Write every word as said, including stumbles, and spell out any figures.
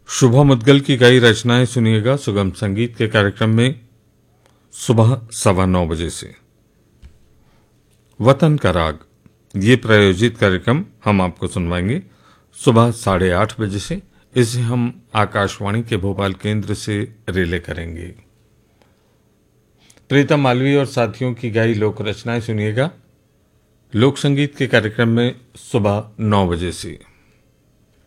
शुभा मुद्गल की गाई रचनाएं सुनिएगा सुगम संगीत के कार्यक्रम में सुबह सवा नौ बजे से। वतन का राग ये प्रायोजित कार्यक्रम हम आपको सुनवाएंगे सुबह साढ़े आठ बजे से। इसे हम आकाशवाणी के भोपाल केंद्र से रिले करेंगे। प्रीतम मालवी और साथियों की गाई लोक रचनाएं सुनिएगा लोक संगीत के कार्यक्रम में सुबह नौ बजे से।